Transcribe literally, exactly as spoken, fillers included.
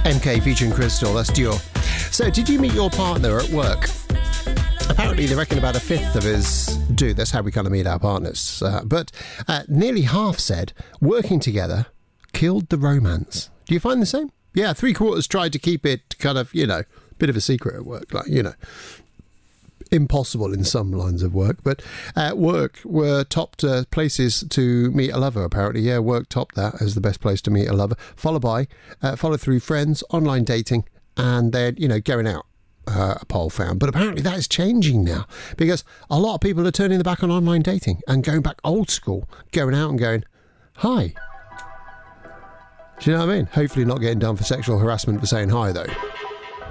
M K featuring Crystal, that's Duo. So, did you meet your partner at work? Apparently, they reckon about a fifth of us do. That's how we kind of meet our partners. Uh, but uh, nearly half said working together killed the romance. Do you find the same? Yeah, three quarters tried to keep it kind of, you know, bit of a secret at work, like, you know, impossible in some lines of work. But at work were topped uh, places to meet a lover, apparently. Yeah, work topped that as the best place to meet a lover, followed by, uh, followed through friends, online dating, and then, you know, going out. Uh, a poll found, but apparently that is changing now because a lot of people are turning their back on online dating and going back old school, going out and going, hi. Do you know what I mean? Hopefully not getting done for sexual harassment for saying hi, though.